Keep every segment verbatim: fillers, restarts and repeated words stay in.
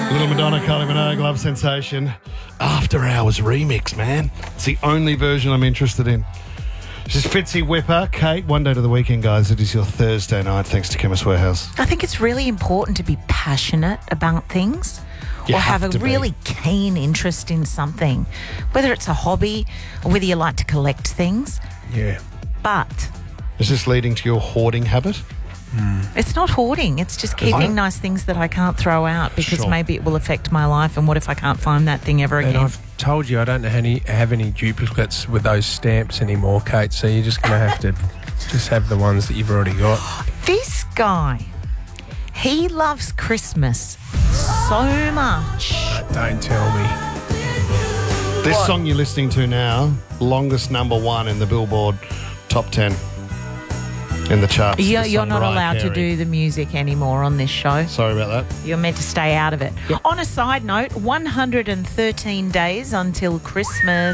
Little Madonna, Kylie Minogue, Love Sensation. After Hours remix, man. It's the only version I'm interested in. This is Fitzy Whipper. Kate, one day to the weekend, guys. It is your Thursday night, thanks to Chemist Warehouse. I think it's really important to be passionate about things You or have, have a to be. really keen interest in something, whether it's a hobby or whether you like to collect things. Yeah. But Is this leading to your hoarding habit? it's not hoarding. It's just keeping nice things that I can't throw out because Sure. maybe it will affect my life. And what if I can't find that thing ever And again? I've told you I don't have any, have any duplicates with those stamps anymore, Kate, so you're just going to have to just have the ones that you've already got. This guy, he loves Christmas so much. Don't tell me. This song you're listening to now, longest number one in the Billboard top ten in the charts. You're, The you're song not Mariah allowed to Carey. do the music anymore on this show. Sorry about that. You're meant to stay out of it. On a side note, one hundred thirteen days until Christmas.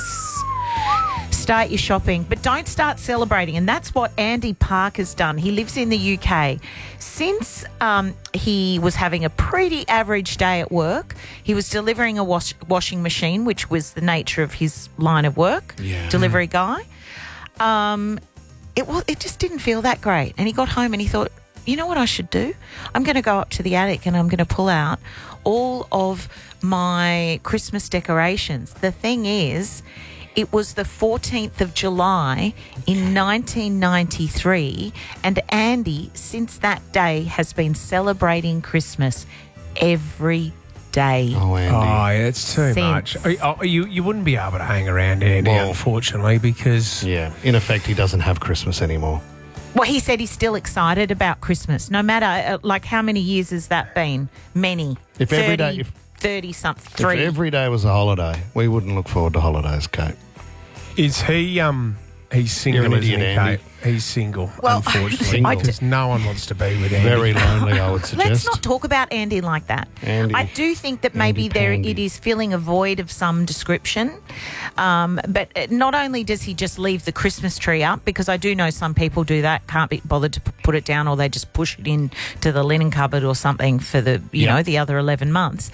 Start your shopping, but don't start celebrating. And that's what Andy Park has done. He lives in the U K. Since um, he was having a pretty average day at work, he was delivering a wash- washing machine, which was the nature of his line of work, Yeah. delivery guy. Um, it was, it just didn't feel that great. And he got home and he thought, you know what I should do? I'm going to go up to the attic and I'm going to pull out all of my Christmas decorations. The thing is, it was the fourteenth of July in nineteen ninety-three, and Andy, since that day, has been celebrating Christmas every day. Oh, Andy. Oh, yeah, it's too Since- much. Oh, you, you wouldn't be able to hang around Andy, Well- unfortunately, because... Yeah, in effect, he doesn't have Christmas anymore. Well, he said he's still excited about Christmas, no matter, uh, like, how many years has that been? Many. If every day- thirty, if- thirty-something, If three. every day was a holiday, we wouldn't look forward to holidays, Kate. Is he, um... He's single, You're an isn't idiot, he, Andy. Kate? He's single, Well, unfortunately, Single. because no one wants to be with Andy. Very lonely, I would suggest. Let's not talk about Andy like that. Andy. I do think that maybe Andy there Pandy. it is filling a void of some description. Um, but uh, not only does he just leave the Christmas tree up, because I do know some people do that, can't be bothered to p- put it down, or they just push it in to the linen cupboard or something for the you Yeah. know the other eleven months.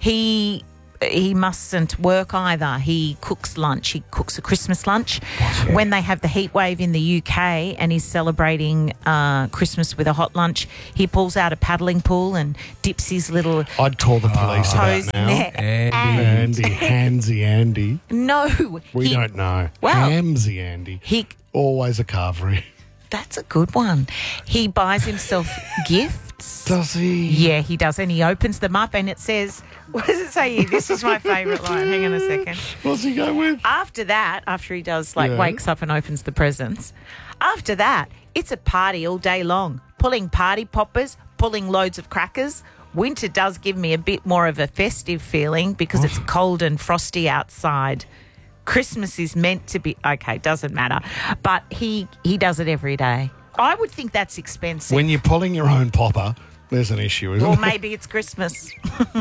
He. He mustn't work either. He cooks lunch. He cooks a Christmas lunch. When they have the heat wave in the U K and he's celebrating uh, Christmas with a hot lunch, he pulls out a paddling pool and dips his little I'd call the police toes about in now. there. Andy. Andy, Handsy Andy. No. We he, don't know. Well- Hamsy Andy. He, Always a carvery. that's a good one. He buys himself gifts. Does he? Yeah, he does. And he opens them up and it says, what does it say here? This is my favourite line. Hang on a second. What's he go with? After that, after he does, like, Yeah. wakes up and opens the presents, after that, it's a party all day long. Pulling party poppers, pulling loads of crackers. Winter does give me a bit more of a festive feeling because it's cold and frosty outside. Christmas is meant to be, okay, doesn't matter. But he, he does it every day. I would think that's expensive. When you're pulling your own popper, there's an issue, isn't or it? maybe it's Christmas.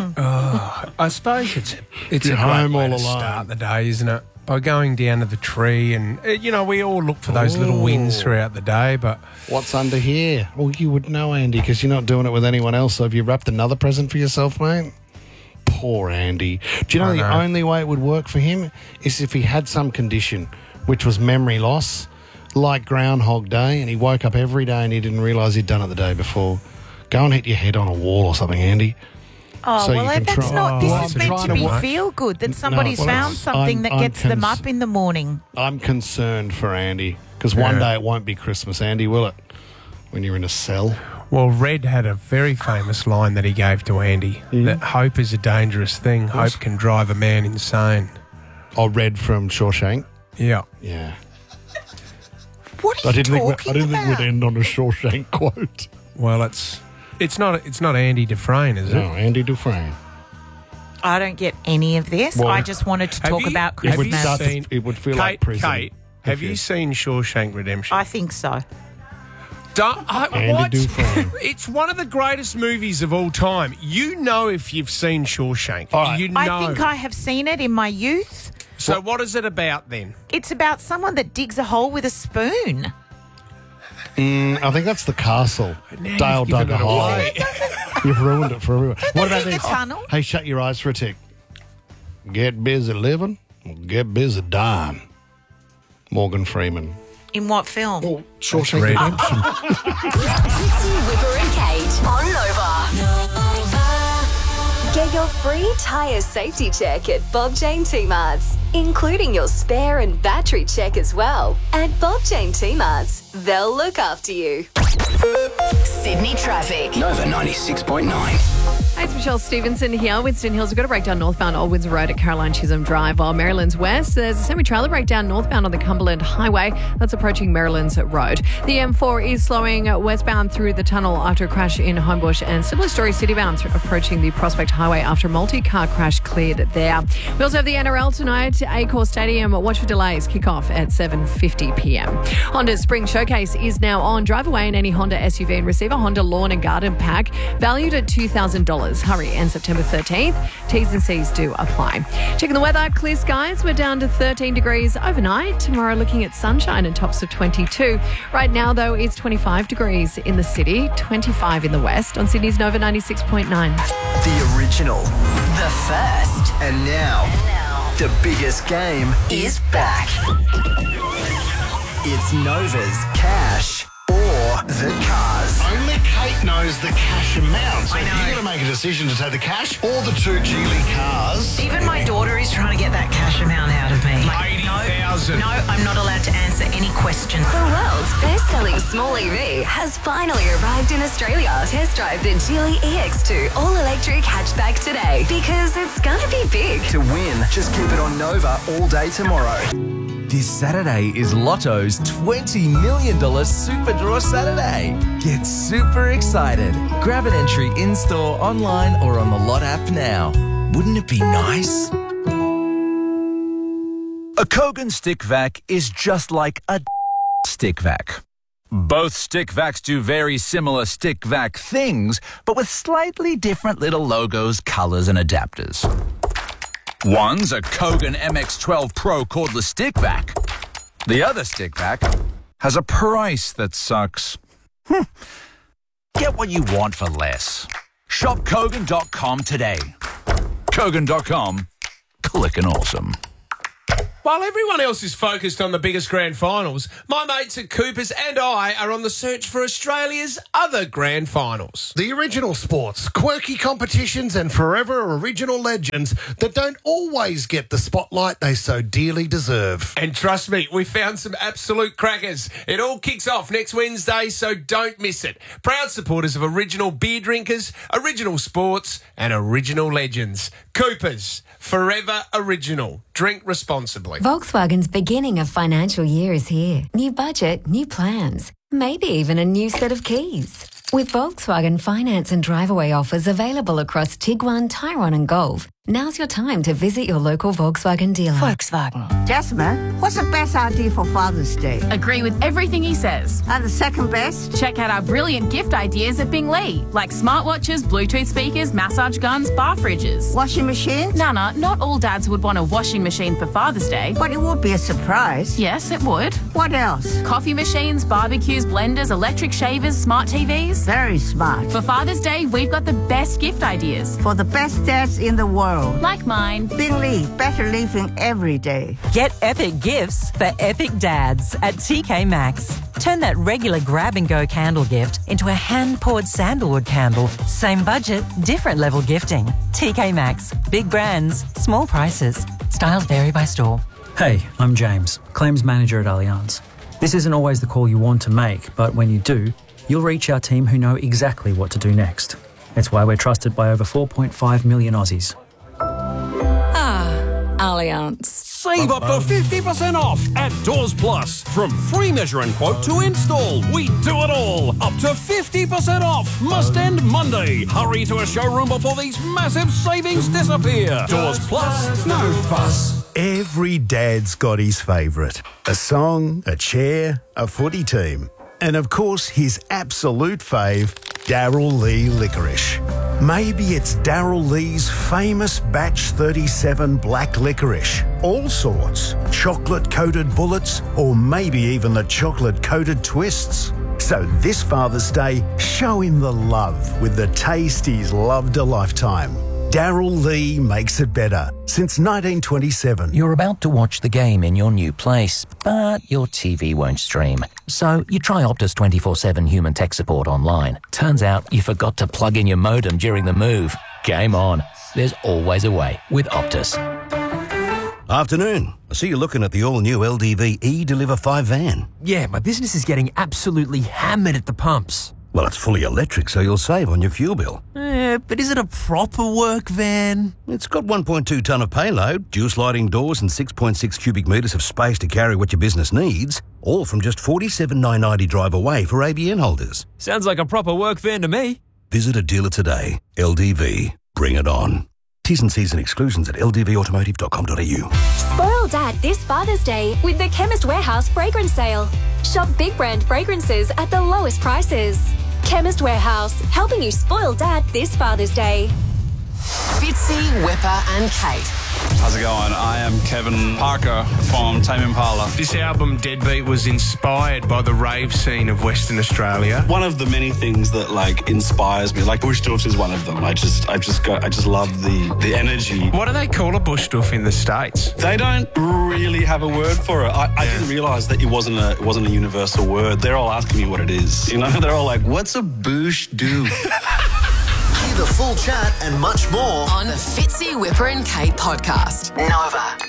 I suppose it's it's You're a great home way all to alone. start the day, isn't it? By going down to the tree and, uh, you know, we all look for those little wins Ooh. throughout the day, but What's under here? Well, you would know, Andy, because you're not doing it with anyone else. So have you wrapped another present for yourself, mate? Poor Andy. Do you know I the know. only way it would work for him is if he had some condition, which was memory loss, like Groundhog Day, and he woke up every day and he didn't realise he'd done it the day before. Go and hit your head on a wall or something, Andy. Oh, So you well, can that's try- not, this Oh, is I'm meant trying to to be work- feel good, that No, somebody's well, found it's- something I'm- that I'm gets them cons- up in the morning. I'm concerned for Andy because one Yeah. day it won't be Christmas, Andy, will it? When you're in a cell. well, Red had a very famous line that he gave to Andy, that hope is a dangerous thing. Hope can drive a man insane. I read from Shawshank. Yeah. Yeah. What are I you didn't, think, talking I didn't think about? we'd end on a Shawshank quote. Well, it's it's not it's not Andy Dufresne, is No, it? Andy Dufresne. I don't get any of this. Well, I just wanted to have talk you- about have It would, you Christmas. start to, seen- it would feel Kate, like prison. Kate, have if you seen Shawshank Redemption? I think so. Don't- I- Andy what? Dufresne. It's one of the greatest movies of all time. You know if you've seen Shawshank. All right. You know. I think I have seen it in my youth. so what is it about then? It's about someone that digs a hole with a spoon. Mm, I think that's the castle. Now Dale you've given dug a it hole. away. You've ruined it for everyone. What about in the this? tunnel. Hey, shut your eyes for a tick. Get busy living, or get busy dying. Morgan Freeman. In what film? Oh, Shawshank Read it. Redemption. Fitzy, Whipper and Kate on Nova. Get your free tyre safety check at Bob Jane T-Marts, including your spare and battery check as well. At Bob Jane T-Marts, they'll look after you. Sydney traffic. Nova ninety-six point nine. Hey, it's Michelle Stevenson here. Winston Hills, we've got a breakdown northbound Old Windsor Road at Caroline Chisholm Drive, while Maryland's west, there's a semi-trailer breakdown northbound on the Cumberland Highway. That's approaching Maryland's Road. The M four is slowing westbound through the tunnel after a crash in Homebush, and similar story citybound th- approaching the Prospect Highway after a multi-car crash cleared there. We also have the N R L tonight, Accor Stadium. Watch for delays. Kick-off at seven fifty p.m. Honda's Spring Showcase is now on. Drive away in any Honda S U V and receive a Honda Lawn and Garden Pack valued at two thousand dollars. Hurry, and September thirteenth. T's and C's do apply. Checking the weather, clear skies. We're down to thirteen degrees overnight. Tomorrow looking at sunshine and tops of twenty-two. Right now, though, it's twenty-five degrees in the city, twenty-five in the west. On Sydney's Nova ninety-six point nine. The original. The first And now, the biggest game is back. It's Nova's Cash or the Cars. Only Kate knows the cash amount. So you've got to make a decision to take the cash or the two Geely cars. Even my daughter is trying to get that cash amount out of me. eighty thousand. No, I'm not allowed to answer any questions. The world's best-selling small E V has finally arrived in Australia. Test drive the Geely E X two all-electric hatchback today, because it's gonna be big. To win, just keep it on Nova all day tomorrow. This Saturday is Lotto's twenty million dollars Super Draw Saturday. Get super excited. Grab an entry in-store, online or on the Lot app now. Wouldn't it be nice? A Kogan stick vac is just like a stick vac. Both stick vacs do very similar stick vac things, but with slightly different little logos, colors, and adapters. One's a Kogan M X twelve Pro cordless stick vac. The other stick vac has a price that sucks. Hm. Get what you want for less. Shop Kogan dot com today. Kogan dot com. Clickin' awesome. While everyone else is focused on the biggest grand finals, my mates at Coopers and I are on the search for Australia's other grand finals. The original sports, quirky competitions, and forever original legends that don't always get the spotlight they so dearly deserve. And trust me, we found some absolute crackers. It all kicks off next Wednesday, so don't miss it. Proud supporters of original beer drinkers, original sports, and original legends. Coopers, forever original. Drink responsibly. Volkswagen's beginning of financial year is here. New budget, new plans, maybe even a new set of keys. With Volkswagen finance and drive-away offers available across Tiguan, Tyrone and Golf, now's your time to visit your local Volkswagen dealer. Volkswagen. Jasmine, what's the best idea for Father's Day? Agree with everything he says. And the second best? Check out our brilliant gift ideas at Binglee, like smartwatches, Bluetooth speakers, massage guns, bar fridges. Washing machine? Nana, not all dads would want a washing machine for Father's Day. But it would be a surprise. Yes, it would. What else? Coffee machines, barbecues, blenders, electric shavers, smart T Vs. Very smart. For Father's Day, we've got the best gift ideas. For the best dads in the world. Like mine. Binglee, better living every day. Get epic gifts for epic dads at T K Maxx. Turn that regular grab-and-go candle gift into a hand-poured sandalwood candle. Same budget, different level gifting. T K Maxx. Big brands, small prices. Styles vary by store. Hey, I'm James, Claims Manager at Allianz. This isn't always the call you want to make, but when you do, you'll reach our team who know exactly what to do next. It's why we're trusted by over four point five million Aussies. Ah, Allianz. Save up to fifty percent off at Doors Plus. From free measure and quote to install, we do it all. Up to fifty percent off. Must end Monday. Hurry to a showroom before these massive savings disappear. Doors Plus, no fuss. Every dad's got his favourite. A song, a chair, a footy team. And of course, his absolute fave, Daryl Lee Licorice. Maybe it's Daryl Lee's famous Batch thirty-seven black licorice. All sorts. Chocolate-coated bullets, or maybe even the chocolate-coated twists. So this Father's Day, show him the love with the taste he's loved a lifetime. Daryl Lee makes it better since nineteen twenty-seven. You're about to watch the game in your new place, but your T V won't stream. So you try Optus twenty-four seven human tech support online. Turns out you forgot to plug in your modem during the move. Game on. There's always a way with Optus. Afternoon. I see you're looking at the all-new L D V E-Deliver five van. Yeah, my business is getting absolutely hammered at the pumps. Well, it's fully electric, so you'll save on your fuel bill. Eh, but is it a proper work van? It's got one point two tonne of payload, dual sliding doors and six point six cubic metres of space to carry what your business needs, all from just forty-seven thousand nine hundred ninety drive away for A B N holders. Sounds like a proper work van to me. Visit a dealer today. L D V. Bring it on. T's and C's and exclusions at l d v automotive dot com dot a u. Spoil Dad this Father's Day with the Chemist Warehouse fragrance sale. Shop big brand fragrances at the lowest prices. Chemist Warehouse, helping you spoil Dad this Father's Day. Fitzy, Whipper and Kate. How's it going? I am Kevin Parker from Tame Impala. This album, Deadbeat, was inspired by the rave scene of Western Australia. One of the many things that like inspires me, like bush doof is one of them. I just, I just got, I just love the the energy. What do they call a bush doof in the States? They don't really have a word for it. I, I yeah. didn't realise that it wasn't a, it wasn't a universal word. They're all asking me what it is. You know, they're all like, "What's a bush doof?" Hear the full chat and much more on the Fitzy, Whipper and Kate podcast. Nova.